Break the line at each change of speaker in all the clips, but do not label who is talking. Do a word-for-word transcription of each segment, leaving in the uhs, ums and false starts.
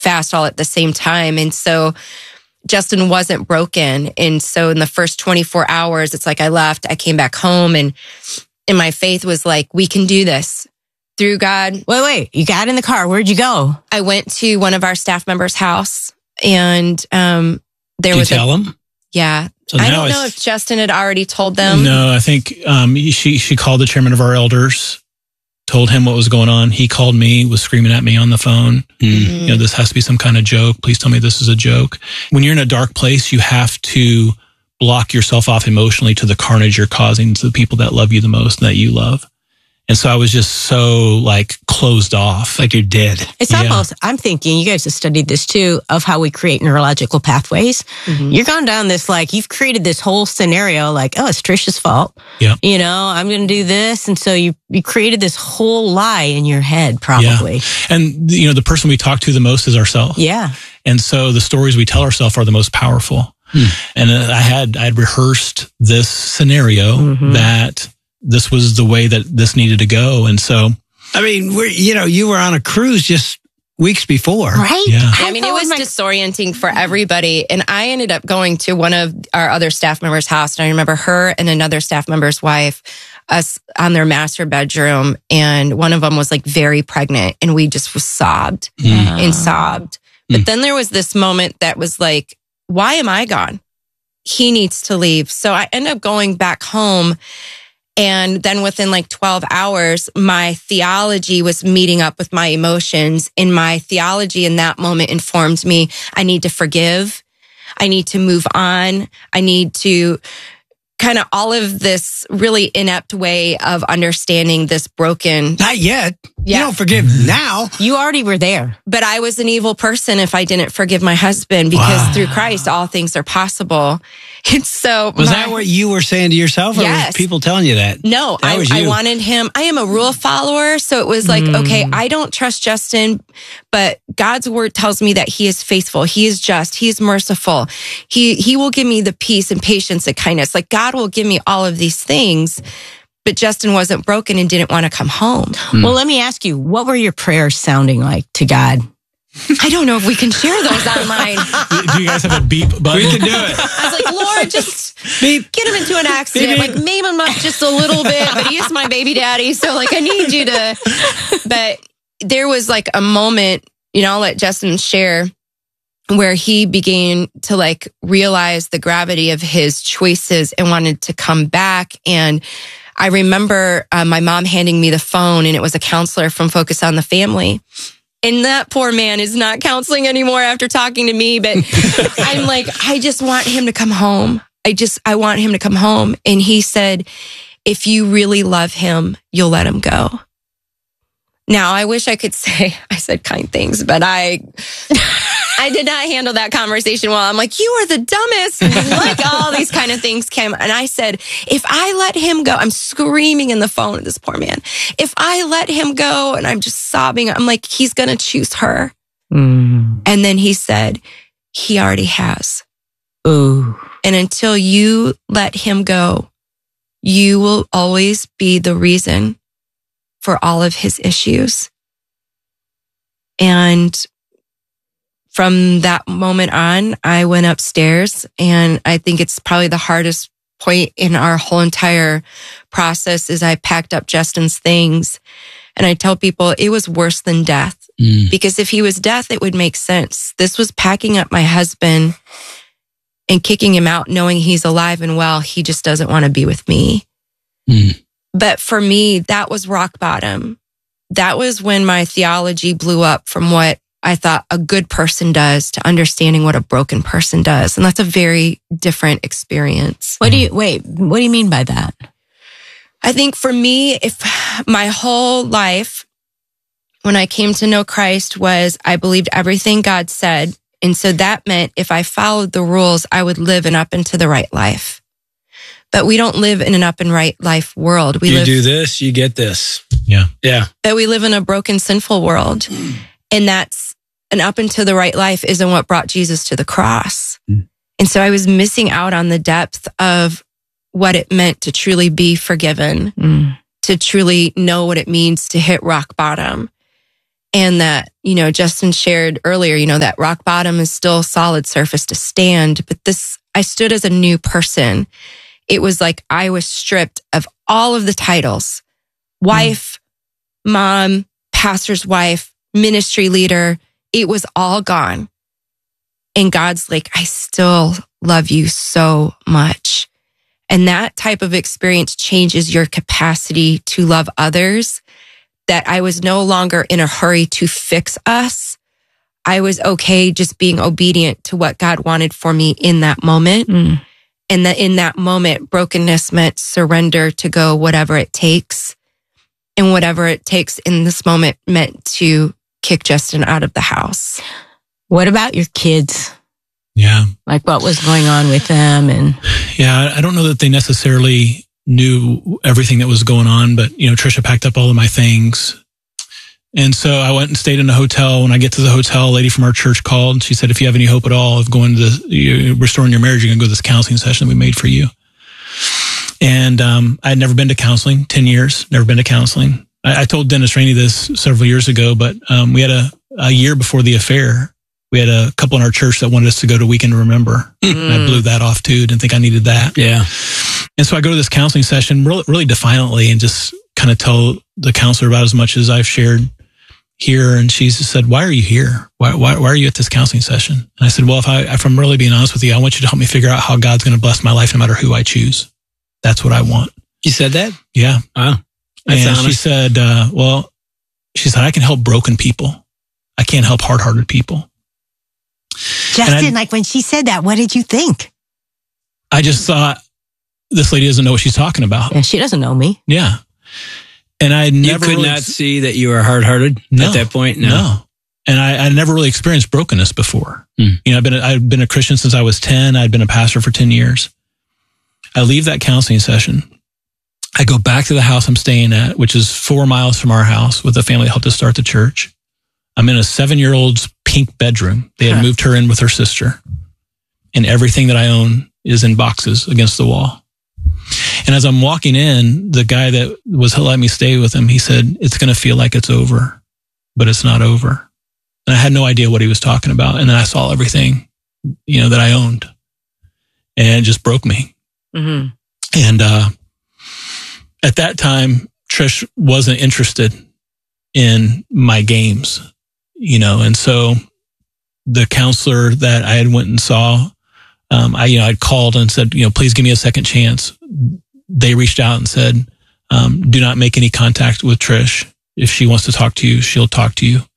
fast all at the same time. And so Justin wasn't broken. And so in the first twenty-four hours, it's like I left, I came back home, and, and my faith was like, we can do this through God.
Wait, wait, you got in the car. Where'd you go?
I went to one of our staff members' house, and um, there
Did
was
you tell
a,
them?
Yeah.
So
I
now
don't know
it's-
if Justin had already told them.
No, I think um, she she called the chairman of our elders, told him what was going on. He called me, was screaming at me on the phone.
Mm-hmm.
You know, this has to be some kind of joke. Please tell me this is a joke. When you're in a dark place, you have to block yourself off emotionally to the carnage you're causing to the people that love you the most and that you love. And so I was just so like closed off.
Like you're dead.
It's
Yeah.
almost, I'm thinking, you guys have studied this too, of how we create neurological pathways.
Mhm.
You're gone down this, like, you've created this whole scenario, like, oh, it's Trisha's fault.
Yeah.
You know, I'm going to do this. And so you, you created this whole lie in your head, probably.
And, you know, the person we talk to the most is ourselves.
Yeah.
And so the stories we tell ourselves are the most powerful.
Hmm.
And uh, I had, I had rehearsed this scenario
Mhm.
that this was the way that this needed to go. And so,
I mean, we're, you know, you were on a cruise just weeks before.
Right?
Yeah.
I mean, it
know
was
in my-
disorienting for everybody. And I ended up going to one of our other staff members' house. And I remember her and another staff member's wife, us on their master bedroom. And one of them was like very pregnant. And we just was sobbed
Mm.
and sobbed. But
Mm.
then there was this moment that was like, why am I gone? He needs to leave. So I ended up going back home. And then within like twelve hours, my theology was meeting up with my emotions. And my theology in that moment informed me, I need to forgive. I need to move on. I need to kind of all of this really inept way of understanding this broken.
Not yet.
Yeah.
You don't forgive now.
You already were there.
But I was an evil person if I didn't forgive my husband, because
Wow.
through Christ, all things are possible. And so
Was
my-
that what you were saying to yourself, or
Yes.
was people telling you that?
No,
That
I,
was
I
you.
wanted him. I am a rule follower. So it was like, okay, I don't trust Justin, but God's word tells me that he is faithful. He is just. He is merciful. He, he will give me the peace and patience and kindness. Like God will give me all of these things, but Justin wasn't broken and didn't want to come home.
Well, let me ask you, what were your prayers sounding like to God?
I don't know if we can share those online.
do you guys have a beep button?
We can do it.
I was like, Lord, just
Beep.
get him into an accident.
Beep, beep.
Like, maim him up just a little bit, but he is my baby daddy. So, like, I need you to. But there was like a moment, you know, I'll let Justin share, where he began to like realize the gravity of his choices and wanted to come back. And I remember uh, my mom handing me the phone, and it was a counselor from Focus on the Family. And that poor man is not counseling anymore after talking to me. But I'm like, I just want him to come home. I just, I want him to come home. And he said, if you really love him, you'll let him go. Now, I wish I could say I said kind things, but I, I did not handle that conversation well. I'm like, you are the dumbest. And like all these kind of things came. And I said, if I let him go, I'm screaming in the phone at this poor man. If I let him go, and I'm just sobbing, I'm like, he's going to choose her.
Mm.
And then he said, he already has.
Ooh.
And until you let him go, you will always be the reason for all of his issues. And from that moment on, I went upstairs, and I think it's probably the hardest point in our whole entire process is I packed up Justin's things. And I tell people it was worse than death,
Mm.
because if he was death, it would make sense. This was packing up my husband and kicking him out, knowing he's alive and well. He just doesn't want to be with me.
Mm.
But for me, that was rock bottom. That was when my theology blew up from what I thought a good person does to understanding what a broken person does. And that's a very different experience.
What do you, wait, what do you mean by that?
I think for me, if my whole life, when I came to know Christ, was I believed everything God said. And so that meant if I followed the rules, I would live an up and to the right life. But we don't live in an up and right life world. We
You
live,
do this, you get this.
Yeah.
Yeah.
but we live in a broken, sinful world. And that's an up and to the right life isn't what brought Jesus to the cross.
Mm.
And so I was missing out on the depth of what it meant to truly be forgiven,
Mm.
to truly know what it means to hit rock bottom. And that, you know, Justin shared earlier, you know, that rock bottom is still solid surface to stand. But this, I stood as a new person. It was like I was stripped of all of the titles, wife, mm. mom, pastor's wife, ministry leader. It was all gone. And God's like, I still love you so much. And that type of experience changes your capacity to love others, that I was no longer in a hurry to fix us. I was okay just being obedient to what God wanted for me in that moment. Mm. And that in that moment, brokenness meant surrender to go whatever it takes. And whatever it takes in this moment meant to kick Justin out of the house.
What about your kids?
Yeah.
Like what was going on with them? And
yeah, I don't know that they necessarily knew everything that was going on, but you know, Trisha packed up all of my things. And so I went and stayed in a hotel. When I get to the hotel, a lady from our church called and she said, if you have any hope at all of going to the, you, restoring your marriage, you're going to go to this counseling session that we made for you. And um, I had never been to counseling, ten years, never been to counseling. I, I told Dennis Rainey this several years ago, but um, we had a, a year before the affair. We had a couple in our church that wanted us to go to Weekend to Remember. Mm. And I blew that off too. Didn't think I needed that.
Yeah.
And so I go to this counseling session really, really defiantly and just kind of tell the counselor about as much as I've shared here. And she said, why are you here? Why, why, why are you at this counseling session? And I said, well, if I, if I'm really being honest with you, I want you to help me figure out how God's going to bless my life no matter who I choose. That's what I want.
You said that?
Yeah.
Wow.
That's and honest. She said, uh, well, she said, I can help broken people. I can't help hard-hearted people.
Justin, I, like when she said that, what did you think?
I just thought, this lady doesn't know what she's talking about.
Yeah, she doesn't know me.
Yeah. And I never
You could
really,
not see that you were hard-hearted
no,
at that point? No.
No. And I, I never really experienced brokenness before. Hmm. You know, I've been, a, I've been a Christian since I was ten. I'd been a pastor for ten years. I leave that counseling session. I go back to the house I'm staying at, which is four miles from our house, with the family that helped us start the church. I'm in a seven-year-old's pink bedroom. They had huh. moved her in with her sister. And everything that I own is in boxes against the wall. And as I'm walking in, the guy that was letting me stay with him, he said, it's going to feel like it's over, but it's not over. And I had no idea what he was talking about. And then I saw everything, you know, that I owned. And it just broke me. Mm-hmm. And uh, at that time, Trish wasn't interested in my games, you know, and so the counselor that I had went and saw, um, I, you know, I'd called and said, you know, please give me a second chance. They reached out and said, um, do not make any contact with Trish. If she wants to talk to you, she'll talk to you.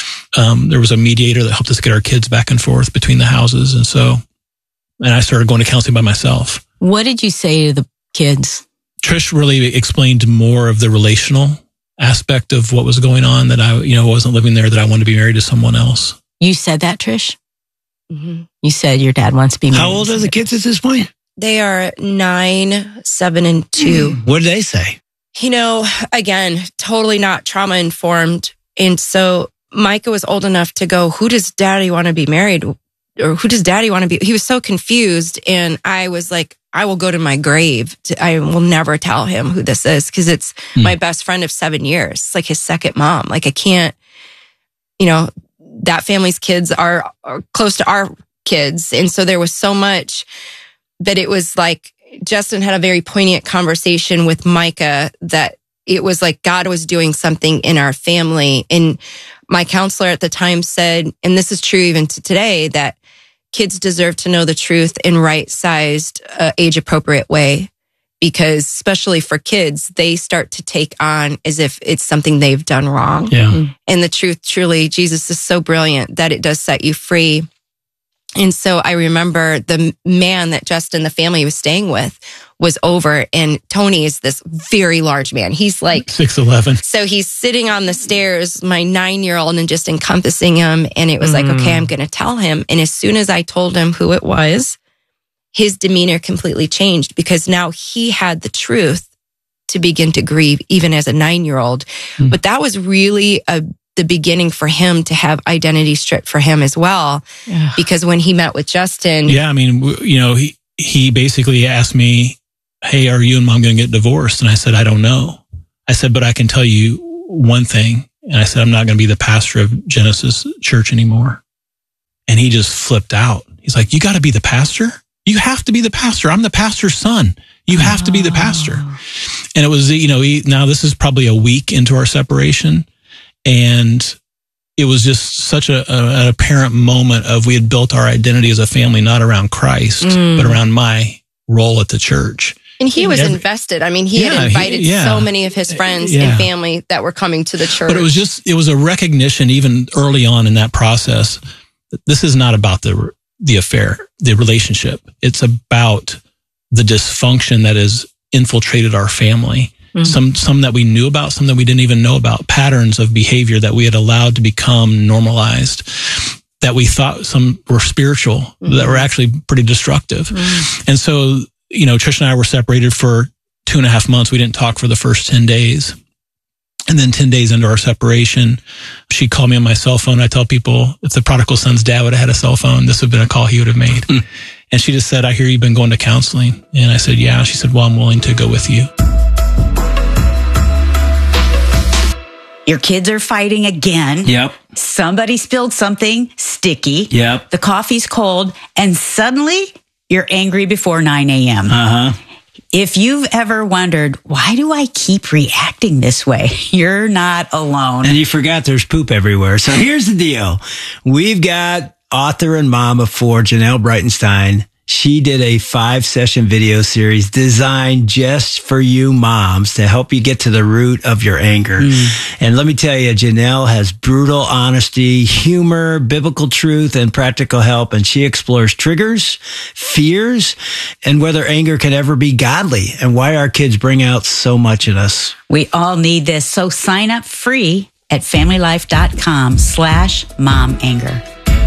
Um, there was a mediator that helped us get our kids back and forth between the houses. And so, and I started going to counseling by myself.
What did you say to the kids?
Trish really explained more of the relational aspect of what was going on, that I, you know, wasn't living there, that I wanted to be married to someone else.
You said that, Trish? Mm-hmm. You said your dad wants to be married.
How old are the kids at this point?
They are nine, seven, and two.
Mm. What did they say?
You know, again, totally not trauma informed. And so Micah was old enough to go, who does daddy want to be married? Or who does daddy want to be? He was so confused. And I was like, I will go to my grave. To, I will never tell him who this is, because it's mm. my best friend of seven years. It's like his second mom. Like I can't, you know, that family's kids are, are close to our kids. And so there was so much that it was like Justin had a very poignant conversation with Micah that it was like God was doing something in our family. And my counselor at the time said, and this is true even to today, that kids deserve to know the truth in right-sized, uh, age-appropriate way. Because especially for kids, they start to take on as if it's something they've done wrong.
Yeah. Mm-hmm.
And the truth, truly, Jesus is so brilliant that it does set you free. And so I remember the man that Justin, the family was staying with, was over, and Tony is this very large man. He's like
six eleven.
So he's sitting on the stairs, my nine-year-old, and just encompassing him. And it was mm. like, okay, I'm going to tell him. And as soon as I told him who it was, his demeanor completely changed, because now he had the truth to begin to grieve, even as a nine-year-old. Mm. But that was really a the beginning for him to have identity stripped for him as well. Yeah. Because when he met with Justin.
Yeah, I mean, you know, he, he basically asked me, hey, are you and mom going to get divorced? And I said, I don't know. I said, but I can tell you one thing. And I said, I'm not going to be the pastor of Genesis Church anymore. And he just flipped out. He's like, you got to be the pastor? You have to be the pastor. I'm the pastor's son. You have to be the pastor. And it was, you know, he, now this is probably a week into our separation. And it was just such a, a, an apparent moment of we had built our identity as a family, not around Christ, mm. but around my role at the church.
And he was Every, invested. I mean, he yeah, had invited he, yeah. so many of his friends yeah. and family that were coming to the church.
But it was just, it was a recognition even early on in that process. This is not about the the affair, the relationship. It's about the dysfunction that has infiltrated our family. Mm-hmm. Some some that we knew about, some that we didn't even know about. Patterns of behavior that we had allowed to become normalized, that we thought some were spiritual, mm-hmm. that were actually pretty destructive. Mm-hmm. And so, you know, Trish and I were separated for two and a half months. We didn't talk for the first ten days. And then ten days into our separation, she called me on my cell phone. I tell people, if the prodigal son's dad would have had a cell phone, this would have been a call he would have made. And she just said, I hear you've been going to counseling. And I said, yeah. She said, well, I'm willing to go with you.
Your kids are fighting again.
Yep.
Somebody spilled something sticky.
Yep.
The coffee's cold. And suddenly you're angry before nine a.m.
Uh-huh.
If you've ever wondered, why do I keep reacting this way? You're not alone.
And you forgot there's poop everywhere. So here's the deal. We've got author and mom of four, Janelle Breitenstein. She did a five session video series designed just for you moms to help you get to the root of your anger. Mm. And let me tell you, Janelle has brutal honesty, humor, biblical truth, and practical help. And she explores triggers, fears, and whether anger can ever be godly and why our kids bring out so much in us.
We all need this. So sign up free at familylife.com slash mom anger.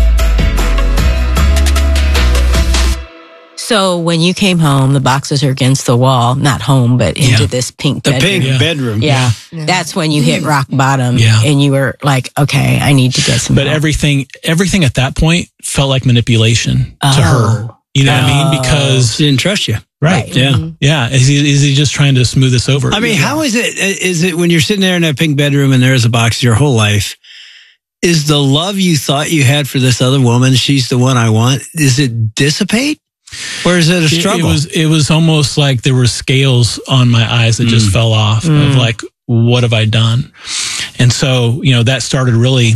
So when you came home, the boxes are against the wall, not home, but into
yeah.
this pink
the
bedroom.
pink yeah. bedroom.
Yeah. yeah. That's when you hit rock bottom
yeah.
and you were like, okay, I need to get some
But
help.
everything, everything at that point felt like manipulation
oh.
to her. You know oh. what I mean? Because
she didn't trust you.
Right.
right.
Yeah. Mm-hmm. Yeah. Is he, is he just trying to smooth this over?
I mean,
yeah.
how is it, is it when you're sitting there in that pink bedroom and there's a box your whole life? Is the love you thought you had for this other woman, she's the one I want, is it dissipate? Or is it a struggle?
It, it was it was almost like there were scales on my eyes that mm. just fell off mm. of like, what have I done? And so, you know, that started really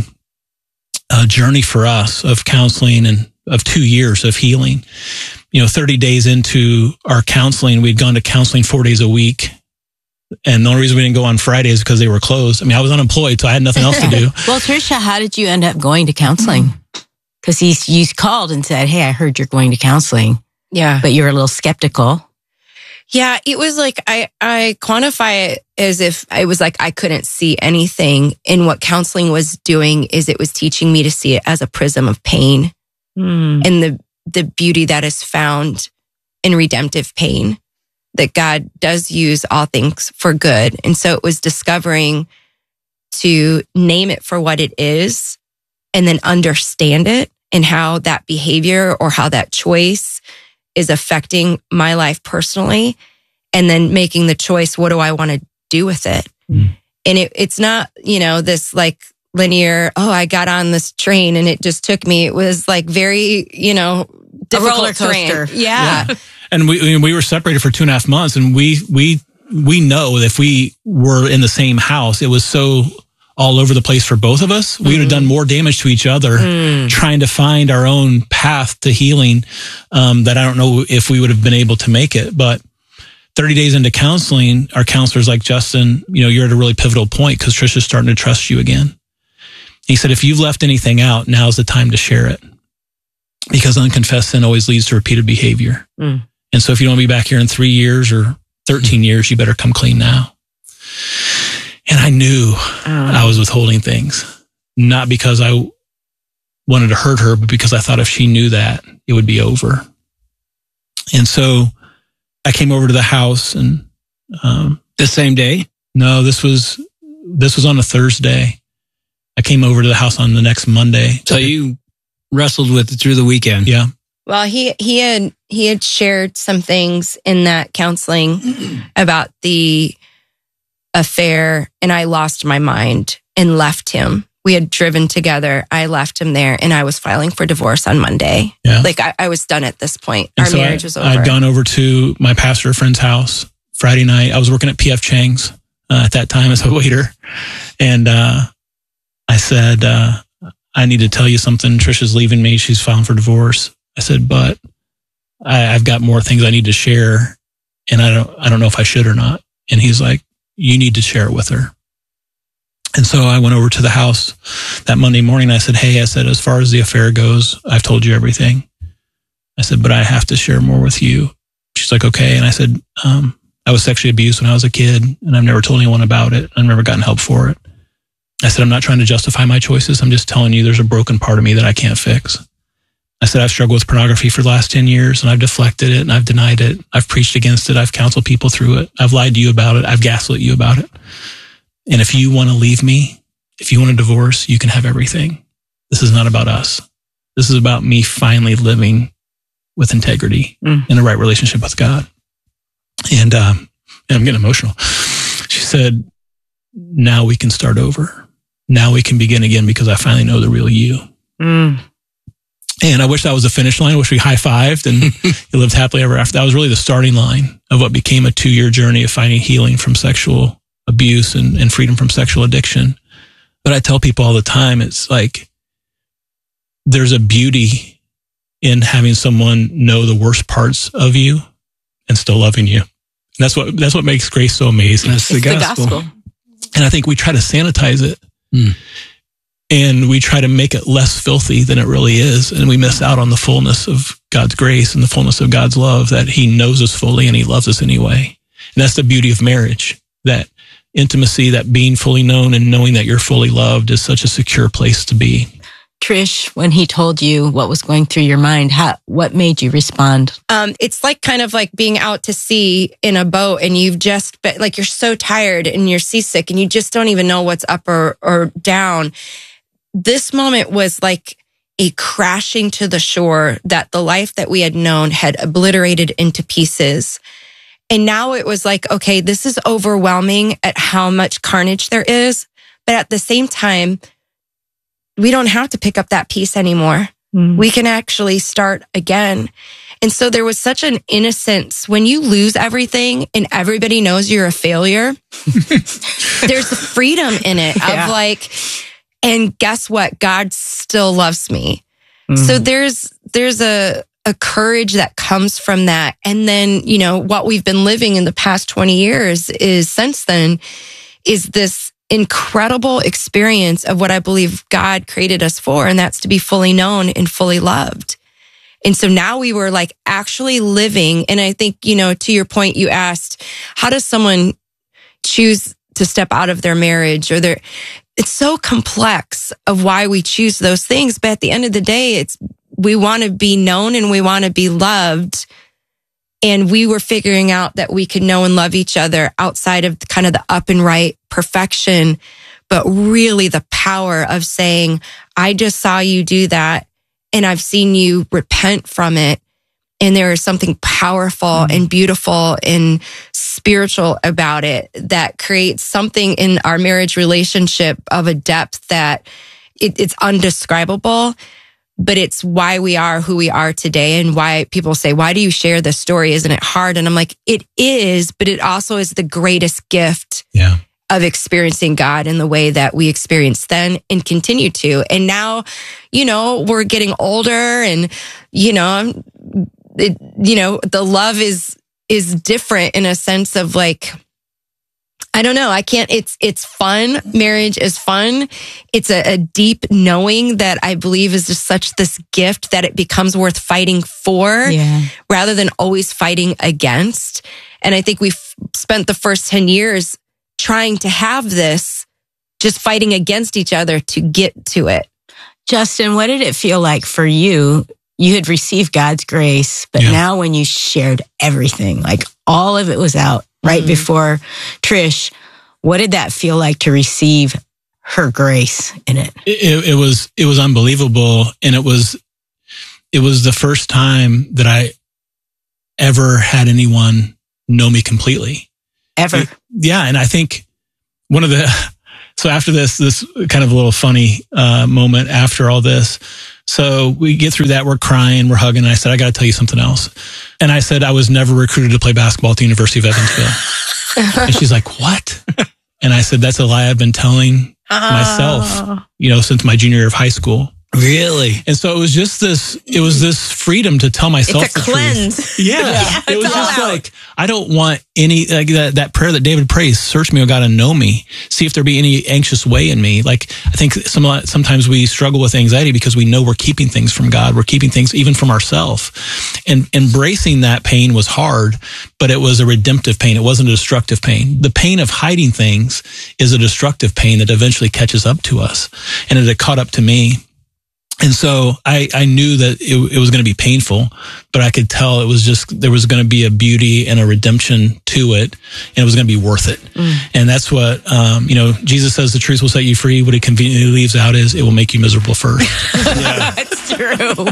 a journey for us of counseling and of two years of healing. You know, thirty days into our counseling, we'd gone to counseling four days a week. And the only reason we didn't go on Fridays is because they were closed. I mean, I was unemployed, so I had nothing else to do.
Well, Tricia, how did you end up going to counseling? Because he's you called and said, hey, I heard you're going to counseling.
Yeah.
But you were a little skeptical.
Yeah, it was like, I, I quantify it as if I was like, I couldn't see anything. And what counseling was doing is it was teaching me to see it as a prism of pain mm. and the, the beauty that is found in redemptive pain, that God does use all things for good. And so it was discovering to name it for what it is and then understand it and how that behavior or how that choice is affecting my life personally, and then making the choice, what do I want to do with it? Mm. And it, it's not, you know, this like linear, oh, I got on this train and it just took me. It was like very, you know, difficult
a roller coaster.
Train. Yeah.
yeah. And we, we were separated for two and a half months, and we, we, we know that if we were in the same house, it was so all over the place for both of us. We would have done more damage to each other mm. trying to find our own path to healing, um, that I don't know if we would have been able to make it. But thirty days into counseling, our counselor's like, Justin, you know, you're at a really pivotal point because Trisha's starting to trust you again. He said, if you've left anything out, now's the time to share it, because unconfessed sin always leads to repeated behavior. Mm. And so if you don't want to be back here in three years or thirteen mm. years, you better come clean now. And I knew oh. I was withholding things, not because I wanted to hurt her, but because I thought if she knew that, it would be over. And so I came over to the house, and um,
the same day?
No, this was this was on a Thursday. I came over to the house on the next Monday.
So you wrestled with it through the weekend?
Yeah.
Well, he he had he had shared some things in that counseling about the affair, and I lost my mind and left him. We had driven together. I left him there, and I was filing for divorce on Monday.
Yeah.
Like I, I was done at this point.
And
Our
so
marriage
I,
was over.
I'd gone over to my pastor friend's house Friday night. I was working at P F Chang's uh, at that time as a waiter. And uh, I said, uh, I need to tell you something. Trisha's leaving me. She's filing for divorce. I said, but I, I've got more things I need to share, and I don't, I don't know if I should or not. And he's like, you need to share it with her. And so I went over to the house that Monday morning. I said, hey, I said, as far as the affair goes, I've told you everything. I said, but I have to share more with you. She's like, okay. And I said, um, I was sexually abused when I was a kid, and I've never told anyone about it. I've never gotten help for it. I said, I'm not trying to justify my choices. I'm just telling you there's a broken part of me that I can't fix. I said, I've struggled with pornography for the last ten years, and I've deflected it, and I've denied it. I've preached against it. I've counseled people through it. I've lied to you about it. I've gaslit you about it. And if you want to leave me, if you want a divorce, you can have everything. This is not about us. This is about me finally living with integrity mm. in a right relationship with God. And, um, and I'm getting emotional. She said, now we can start over. Now we can begin again because I finally know the real you. Mm. And I wish that was the finish line. I wish we high-fived and you lived happily ever after. That was really the starting line of what became a two-year journey of finding healing from sexual abuse and, and freedom from sexual addiction. But I tell people all the time, it's like there's a beauty in having someone know the worst parts of you and still loving you. And that's what that's what makes grace so amazing.
That's the gospel. the gospel.
And I think we try to sanitize it. Mm. And we try to make it less filthy than it really is. And we miss out on the fullness of God's grace and the fullness of God's love, that he knows us fully and he loves us anyway. And that's the beauty of marriage, that intimacy, that being fully known and knowing that you're fully loved is such a secure place to be.
Trish, when he told you what was going through your mind, how, what made you respond?
Um, it's like kind of like being out to sea in a boat, and you've just been, like, you're so tired and you're seasick and you just don't even know what's up or, or down. This moment was like a crashing to the shore that the life that we had known had obliterated into pieces. And now it was like, okay, this is overwhelming at how much carnage there is. But at the same time, we don't have to pick up that piece anymore. Mm. We can actually start again. And so there was such an innocence when you lose everything and everybody knows you're a failure. There's a freedom in it yeah. of like, and guess what? God still loves me. Mm. So there's, there's a, a courage that comes from that. And then, you know, what we've been living in the past twenty years is since then is this incredible experience of what I believe God created us for. And that's to be fully known and fully loved. And so now we were like actually living. And I think, you know, to your point, you asked, how does someone choose to step out of their marriage or their, it's so complex of why we choose those things. But at the end of the day, it's, we want to be known and we want to be loved. And we were figuring out that we could know and love each other outside of kind of the up and right perfection, but really the power of saying, I just saw you do that and I've seen you repent from it. And there is something powerful mm-hmm. and beautiful and spiritual about it that creates something in our marriage relationship of a depth that it, it's undescribable. But it's why we are who we are today, and why people say, why do you share this story? Isn't it hard? And I'm like, it is, but it also is the greatest gift
yeah.
of experiencing God in the way that we experienced then and continue to. And now, you know, we're getting older and, you know, it, you know, the love is, is different in a sense of like, I don't know. I can't, it's, it's fun. Marriage is fun. It's a, a deep knowing that I believe is just such this gift that it becomes worth fighting for
yeah.
rather than always fighting against. And I think we've spent the first ten years trying to have this, just fighting against each other to get to it.
Justin, what did it feel like for you? You had received God's grace, but yeah. now when you shared everything, like all of it was out right mm-hmm. before Trish, what did that feel like to receive her grace in it?
It, it was, it was unbelievable. And it was, it was the first time that I ever had anyone know me completely.
Ever.
It, yeah. And I think one of the, so after this, this kind of a little funny uh, moment after all this. So we get through that. We're crying, we're hugging. And I said, I got to tell you something else. And I said, I was never recruited to play basketball at the University of Evansville. And she's like, what? And I said, that's a lie I've been telling myself, you know, since my junior year of high school.
Really?
And so it was just this, it was this freedom to tell myself
It's a
the
cleanse.
truth. Yeah.
Yeah,
It was
it's all
just
out.
like, I don't want any, like that, that prayer that David prays, search me, O God, and know me. See if there be any anxious way in me. Like, I think some, sometimes we struggle with anxiety because we know we're keeping things from God. We're keeping things even from ourselves. And embracing that pain was hard, but it was a redemptive pain. It wasn't a destructive pain. The pain of hiding things is a destructive pain that eventually catches up to us. And it had caught up to me. And so I, I knew that it, it was going to be painful, but I could tell it was just, there was going to be a beauty and a redemption to it, and it was going to be worth it. Mm. And that's what, um, you know, Jesus says the truth will set you free. What he conveniently leaves out is it will make you miserable first.
Yeah. That's true.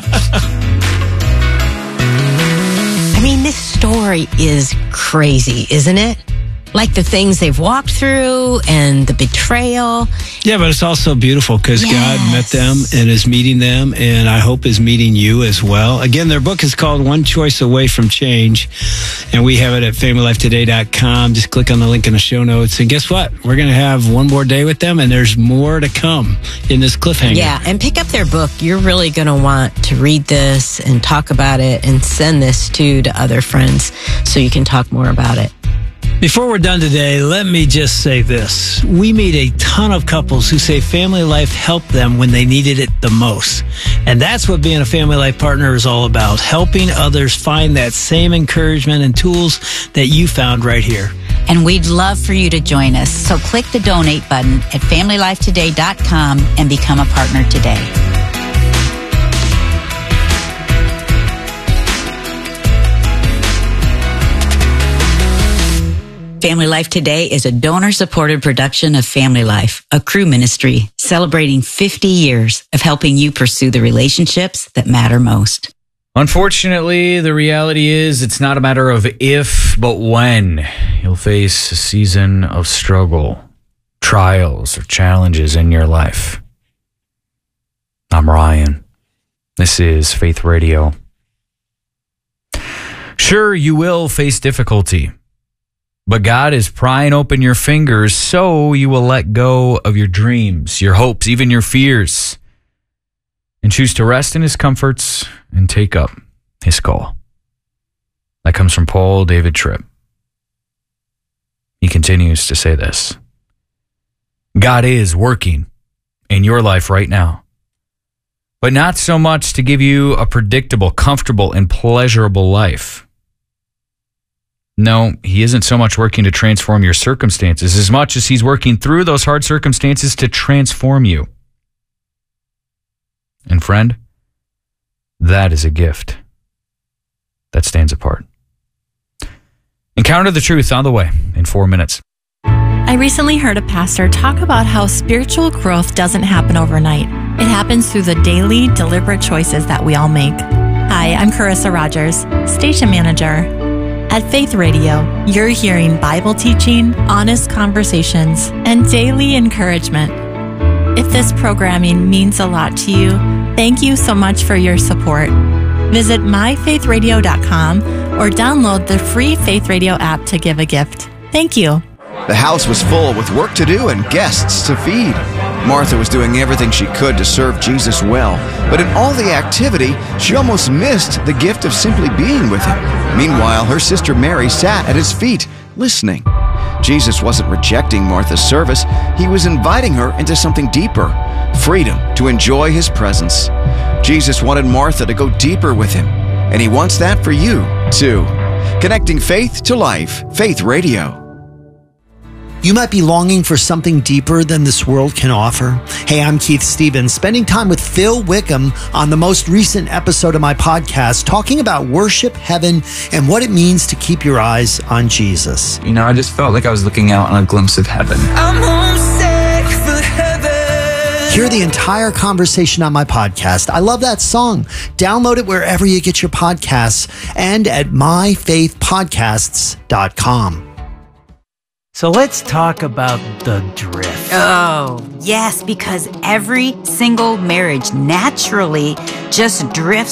I mean, this story is crazy, isn't it? Like the things they've walked through and the betrayal.
Yeah, but it's also beautiful because
Yes.
God met them and is meeting them, and I hope is meeting you as well. Again, their book is called One Choice Away from Change, and we have it at family life today dot com. Just click on the link in the show notes. And guess what? We're going to have one more day with them, and there's more to come in this cliffhanger.
Yeah, and pick up their book. You're really going to want to read this and talk about it and send this to, to other friends so you can talk more about it.
Before we're done today, let me just say this. We meet a ton of couples who say family life helped them when they needed it the most. And that's what being a family life partner is all about, helping others find that same encouragement and tools that you found right here.
And we'd love for you to join us. So click the donate button at family life today dot com and become a partner today. Family Life Today is a donor-supported production of Family Life, a crew ministry celebrating fifty years of helping you pursue the relationships that matter most.
Unfortunately, the reality is it's not a matter of if, but when you'll face a season of struggle, trials, or challenges in your life. I'm Ryan. This is Faith Radio. Sure, you will face difficulty, but God is prying open your fingers so you will let go of your dreams, your hopes, even your fears, and choose to rest in his comforts and take up his call. That comes from Paul David Tripp. He continues to say this: God is working in your life right now, but not so much to give you a predictable, comfortable, and pleasurable life. No, he isn't so much working to transform your circumstances as much as he's working through those hard circumstances to transform you. And friend, that is a gift that stands apart. Encounter the truth on the way in four minutes.
I recently heard a pastor talk about how spiritual growth doesn't happen overnight. It happens through the daily, deliberate choices that we all make. Hi, I'm Carissa Rogers, station manager. At Faith Radio, you're hearing Bible teaching, honest conversations, and daily encouragement. If this programming means a lot to you, thank you so much for your support. Visit my faith radio dot com or download the free Faith Radio app to give a gift. Thank you.
The house was full with work to do and guests to feed. Martha was doing everything she could to serve Jesus well, but in all the activity, she almost missed the gift of simply being with him. Meanwhile, her sister Mary sat at his feet, listening. Jesus wasn't rejecting Martha's service. He was inviting her into something deeper, freedom to enjoy his presence. Jesus wanted Martha to go deeper with him, and he wants that for you, too. Connecting faith to life, Faith Radio.
You might be longing for something deeper than this world can offer. Hey, I'm Keith Stevens, spending time with Phil Wickham on the most recent episode of my podcast, talking about worship, heaven, and what it means to keep your eyes on Jesus.
You know, I just felt like I was looking out on a glimpse of heaven. I'm homesick for heaven.
Hear the entire conversation on my podcast. I love that song. Download it wherever you get your podcasts and at my faith podcasts dot com.
So let's talk about the drift.
Oh, yes, because every single marriage naturally just drifts